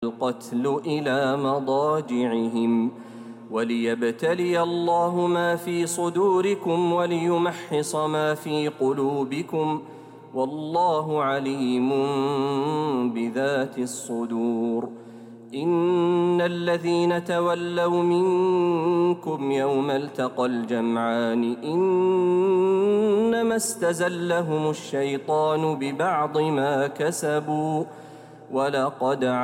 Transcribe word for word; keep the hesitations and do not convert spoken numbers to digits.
القتل إلى مضاجعهم وليبتلي الله ما في صدوركم وليمحص ما في قلوبكم والله عليم بذات الصدور. إن الذين تولوا منكم يوم التقى الجمعان إنما استزلهم الشيطان ببعض ما كسبوا ولقد